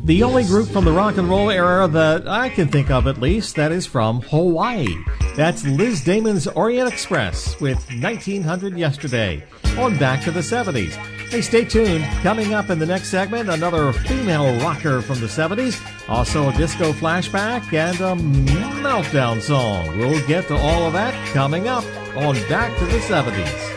The only group from the rock and roll era that I can think of, at least, that is from Hawaii. That's Liz Damon's Orient Express with 1900 Yesterday on Back to the 70s. Hey, stay tuned. Coming up in the next segment, another female rocker from the 70s, also a disco flashback, and a meltdown song. We'll get to all of that coming up on Back to the 70s.